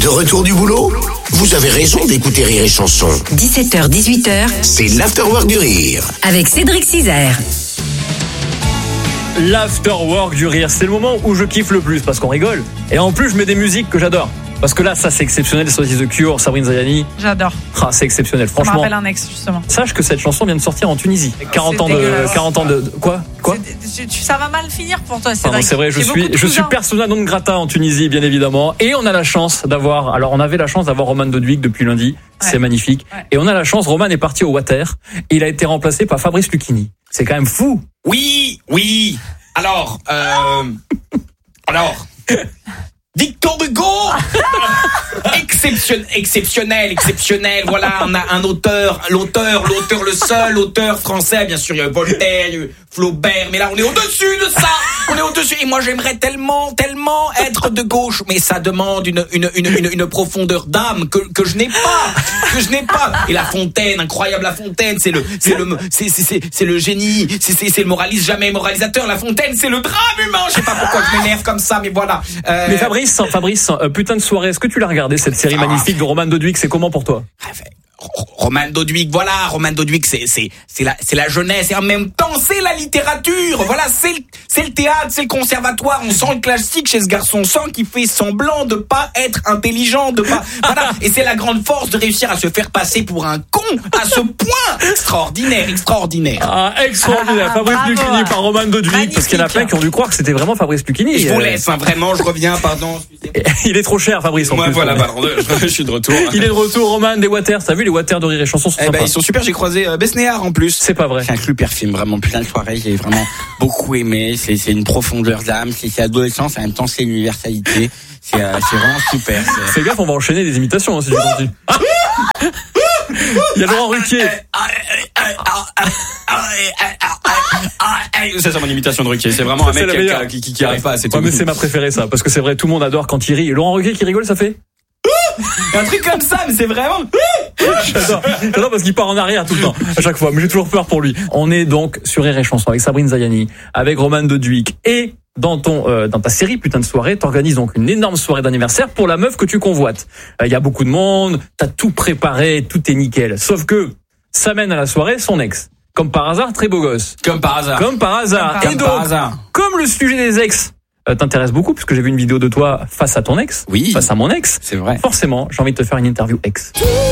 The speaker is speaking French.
De retour du boulot? Vous avez raison d'écouter Rire et Chanson. 17h, 18h. C'est l'Afterwork du Rire. Avec Cédric Cizère. L'Afterwork du Rire, c'est le moment où je kiffe le plus parce qu'on rigole. Et en plus, je mets des musiques que j'adore. Parce que là, ça c'est exceptionnel, Saucisse The Cure, Sabrine Zayanni. J'adore. Ah, c'est exceptionnel, Ça franchement. me rappelle un ex, justement. Sache que cette chanson vient de sortir en Tunisie. 40 ans de quoi Ça va mal finir pour toi, Pardon, c'est vrai, je suis persona non grata en Tunisie, bien évidemment. Et on a la chance d'avoir, on avait la chance d'avoir Roman Doduic depuis lundi. Ouais. C'est magnifique. Ouais. Et on a la chance, Roman est parti au water. Et il a été remplacé par Fabrice Lucchini. C'est quand même fou. Oui. Alors. Victor Hugo, exceptionnel. Voilà, on a un l'auteur, le seul auteur français. Bien sûr, il y a Voltaire, il y a Flaubert, mais là, on est au-dessus de ça. Et moi, j'aimerais tellement être de gauche, mais ça demande une profondeur d'âme que je n'ai pas. Et La Fontaine, incroyable, La Fontaine, c'est le génie, c'est le moraliste jamais moralisateur. La Fontaine, c'est le drame humain. Je sais pas pourquoi je m'énerve comme ça, mais voilà. Mais Fabrice, putain de soirée. Est-ce que tu l'as regardé cette série magnifique de Roman Doduic? C'est comment pour toi? Roman Doduic, c'est la jeunesse et en même temps c'est la littérature. Voilà, c'est le théâtre, c'est le conservatoire. On sent le classique chez ce garçon, on sent qu'il fait semblant de pas être intelligent, voilà. Et c'est la grande force de réussir à se faire passer pour un con à ce point. Extraordinaire. Ah, extraordinaire. Fabrice Lucchini par Roman Doduic. Magnifique. Parce qu'il y en a plein qui ont dû croire que c'était vraiment Fabrice Lucchini. Je vous laisse, vraiment, je reviens, pardon. Il est trop cher, Fabrice. Moi, voilà, je suis de retour. Il est de retour, Roman, des Waters. T'as vu les Waters de Rire et Chanson sont sympas. Ils sont super, j'ai croisé Besnéard en plus. C'est pas vrai. C'est un super film, vraiment putain de soirée, j'ai vraiment beaucoup aimé, c'est une profondeur d'âme, c'est adolescence, en même temps c'est l'universalité, c'est vraiment super. Fais gaffe, on va enchaîner des imitations si tu continues. Il y a Laurent Ruquier. Ça c'est mon imitation de Ruquier, c'est vraiment un mec qui arrive pas, c'est tout. Mais c'est ma préférée ça, parce que c'est vrai, tout le monde adore quand il rit. Et Laurent Ruquier qui rigole, ça fait un truc comme ça, mais c'est vraiment. J'adore parce qu'il part en arrière tout le temps, à chaque fois. Mais j'ai toujours peur pour lui. On est donc sur Rire et Chanson avec Sabrine Zayanni, avec Roman Doduic et dans ta série Putain de soirée, t'organises donc une énorme soirée d'anniversaire pour la meuf que tu convoites. Il y a beaucoup de monde, t'as tout préparé, tout est nickel. Sauf que ça mène à la soirée son ex. Comme par hasard, très beau gosse. Comme par hasard. Et donc, comme le sujet des ex t'intéresse beaucoup, puisque j'ai vu une vidéo de toi face à ton ex, oui, face à mon ex. C'est vrai. Forcément, j'ai envie de te faire une interview ex.